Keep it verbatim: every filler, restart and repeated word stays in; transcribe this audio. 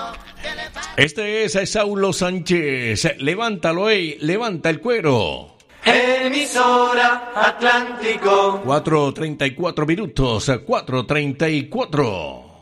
Este es Saulo Sánchez. Levántalo, ey, levanta el cuero. Emisora Atlántico. cuatro treinta y cuatro minutos, cuatro treinta y cuatro.